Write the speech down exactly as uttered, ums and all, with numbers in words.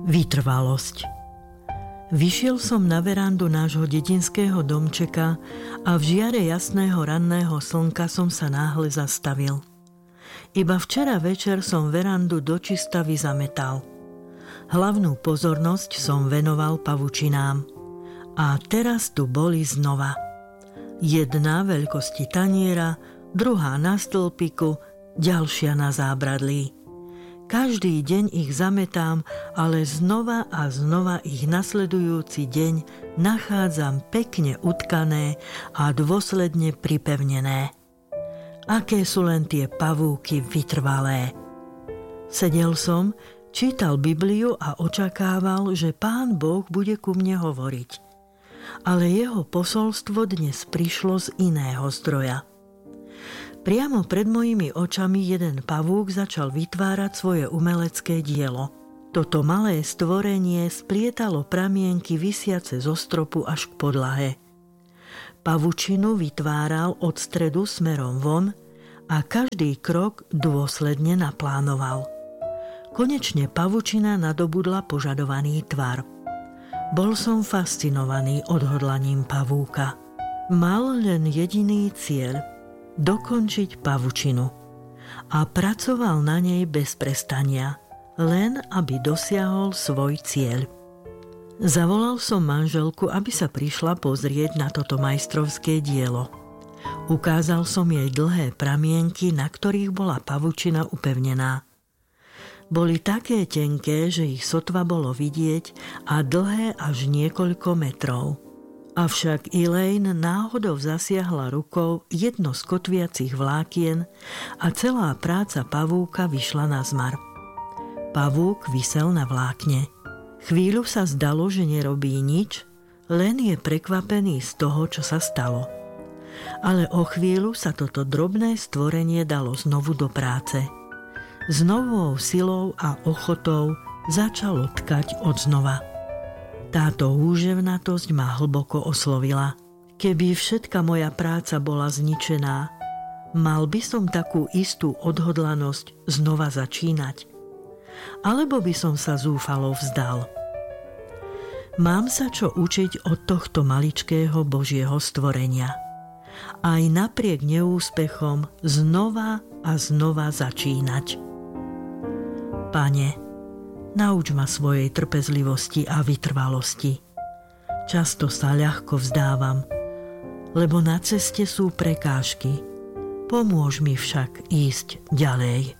Vytrvalosť. Vyšiel som na verandu nášho dedinského domčeka a v žiare jasného ranného slnka som sa náhle zastavil. Iba včera večer som verandu dočista vyzametal. Hlavnú pozornosť som venoval pavučinám. A teraz tu boli znova. Jedna veľkosti taniera, druhá na stĺpiku, ďalšia na zábradlí. Každý deň ich zametám, ale znova a znova ich nasledujúci deň nachádzam pekne utkané a dôsledne pripevnené. Aké sú len tie pavúky vytrvalé. Sedel som, čítal Bibliu a očakával, že Pán Boh bude ku mne hovoriť. Ale jeho posolstvo dnes prišlo z iného zdroja. Priamo pred mojimi očami jeden pavúk začal vytvárať svoje umelecké dielo. Toto malé stvorenie splietalo pramienky visiace zo stropu až k podlahe. Pavučinu vytváral od stredu smerom von a každý krok dôsledne naplánoval. Konečne pavučina nadobudla požadovaný tvar. Bol som fascinovaný odhodlaním pavúka. Mal len jediný cieľ – dokončiť pavučinu. A pracoval na nej bez prestania, len aby dosiahol svoj cieľ. Zavolal som manželku, aby sa prišla pozrieť na toto majstrovské dielo. Ukázal som jej dlhé pramienky, na ktorých bola pavučina upevnená. Boli také tenké, že ich sotva bolo vidieť a dlhé až niekoľko metrov. Avšak Elaine náhodou zasiahla rukou jedno z kotviacich vlákien a celá práca pavúka vyšla na zmar. Pavúk visel na vlákne. Chvíľu sa zdalo, že nerobí nič, len je prekvapený z toho, čo sa stalo. Ale o chvíľu sa toto drobné stvorenie dalo znovu do práce. S novou silou a ochotou začalo tkať odznova. Táto úževnatosť ma hlboko oslovila. Keby všetka moja práca bola zničená, mal by som takú istú odhodlanosť znova začínať. Alebo by som sa zúfalo vzdal. Mám sa čo učiť od tohto maličkého Božieho stvorenia. Aj napriek neúspechom znova a znova začínať. Pane, nauč ma svojej trpezlivosti a vytrvalosti. Často sa ľahko vzdávam, lebo na ceste sú prekážky. Pomôž mi však ísť ďalej.